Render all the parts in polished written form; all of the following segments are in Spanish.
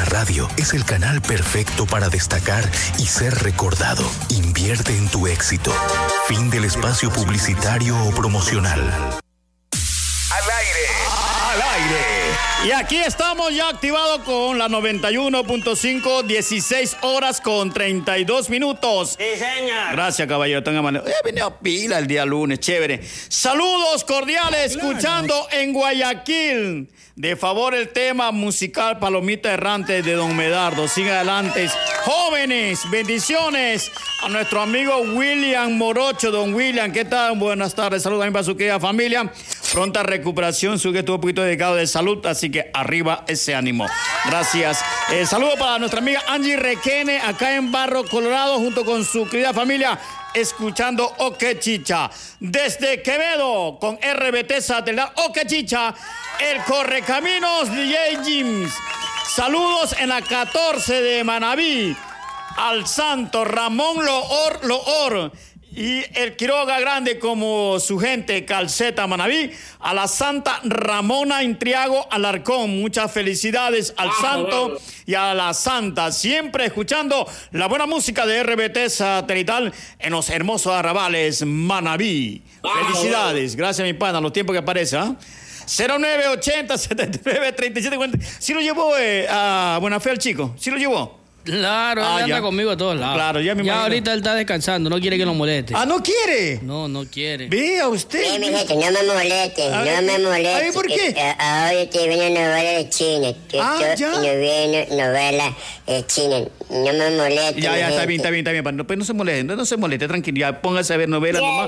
la radio es el canal perfecto para destacar y ser recordado. Invierte en tu éxito. Fin del espacio publicitario o promocional. Al aire. Y aquí estamos ya activados con la 91.5, 16 horas con 32 minutos. Sí, señor. Gracias, caballero. Venido pila el día lunes, chévere. Saludos cordiales, claro. Escuchando en Guayaquil. De favor el tema musical Palomita Errante de Don Medardo. Siga adelante. Jóvenes, bendiciones a nuestro amigo William Morocho. Don William, ¿qué tal? Buenas tardes. Saludos también para su querida familia. Pronta recuperación. Su que estuvo un poquito dedicado de salud, así que arriba ese ánimo. Gracias. Saludos para nuestra amiga Angie Requene, acá en Barro Colorado, junto con su querida familia, escuchando Oque Chicha. Desde Quevedo, con RBT Satelital Oque Chicha, el Correcaminos DJ James. Saludos en la 14 de Manabí, al santo Ramón Loor. Y el Quiroga Grande como su gente, Calceta Manabí, a la Santa Ramona Intriago Alarcón. Muchas felicidades al santo y a la santa. Siempre escuchando la buena música de RBT Satelital en los hermosos arrabales Manabí. Felicidades. Gracias, mi pana, los tiempos que aparece, ¿ah? 0980 79 37 40. ¿Sí lo llevó a Buenafe el chico? ¿Sí lo llevó? Claro, él anda conmigo a todos lados. Claro, ya me imagino. Ahorita él está descansando, no quiere que lo moleste. ¿Ah, no quiere? No quiere. Vea usted. Sí, mijito, no me moleste, no me moleste. Ay, ¿por qué? Ahora te viene novela de China. Ya. No viene novela de China. No me moleste. Ya, está bien. Pues no se moleste, tranquilo. Ya, póngase a ver novelas nomás.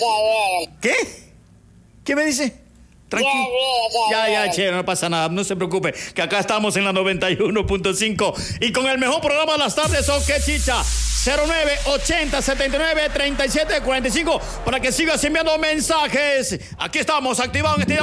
¿Qué? ¿Qué me dice? Tranquilo. Ya, che, no pasa nada, no se preocupe, que acá estamos en la 91.5 y con el mejor programa de las tardes, Oque Chicha. 0980 79 37 45 para que sigas enviando mensajes. Aquí estamos activados en este día.